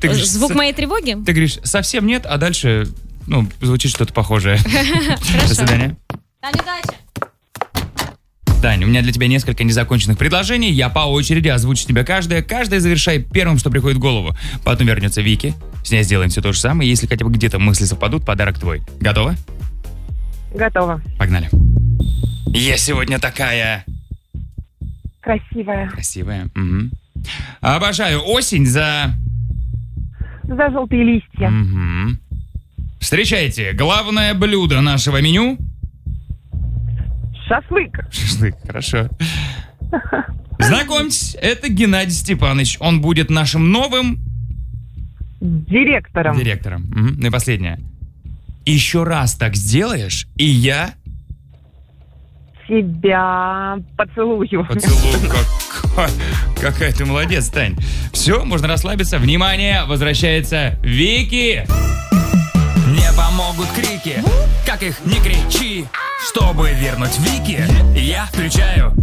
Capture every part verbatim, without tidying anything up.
Ты говоришь, Звук с- моей тревоги? Ты говоришь, совсем нет, а дальше, ну, звучит что-то похожее. До свидания. Тань, удачи! Тань, у меня для тебя несколько незаконченных предложений. Я по очереди озвучу тебе каждое. Каждое завершай первым, что приходит в голову. Потом вернется Вики. С ней сделаем все то же самое. Если хотя бы где-то мысли совпадут, подарок твой. Готова? Готова. Погнали. Я сегодня такая... Красивая. Красивая. Угу. Обожаю осень за... За желтые листья. Угу. Встречайте, главное блюдо нашего меню. Шашлык. Шашлык, хорошо. Знакомьтесь, это Геннадий Степанович. Он будет нашим новым... Директором. Директором. Угу. Ну и последнее. Еще раз так сделаешь, и я... Тебя поцелую. Поцелуй. Какой, какая ты молодец, Тань. Все, можно расслабиться. Внимание, возвращается Вики. Не помогут крики, как их не кричи. Чтобы вернуть Вики, я включаю.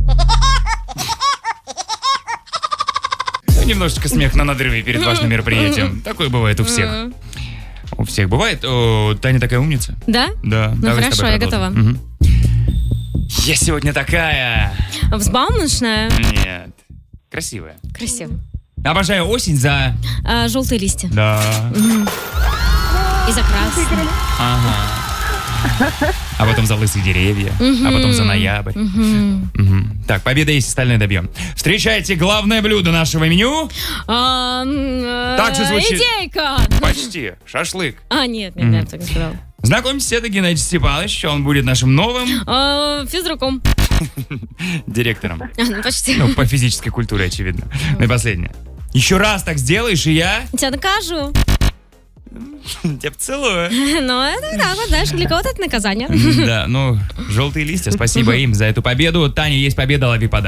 Немножечко смех на надрыве перед важным мероприятием. Такое бывает у всех. У всех бывает. О, Таня такая умница. Да? Да. Ну давай с хорошо, тобой я продолжим. готова. Мгм. Я сегодня такая... Взбалмошная. Нет. Красивая. Красиво. Обожаю осень за... А, желтые листья. Да. И за красные. Ага. А потом за лысые деревья. А потом за ноябрь. Мгм. Так, победа есть, остальное добьем. Встречайте главное блюдо нашего меню. А, м, э, Так же звучит. Идейка. Почти. Шашлык. А, нет, нет, нет, так не сказал. Знакомьтесь, это Геннадий Степанович. Он будет нашим новым А, физруком. директором. А, ну, почти. Ну, по физической культуре, очевидно. Ну и последнее. Еще раз так сделаешь, и я Тебя накажу. тебя поцелую. Ну, это так вот, знаешь, для кого-то это наказание. Да, ну, желтые листья. Спасибо им за эту победу. Таня, есть победа, лови подарок.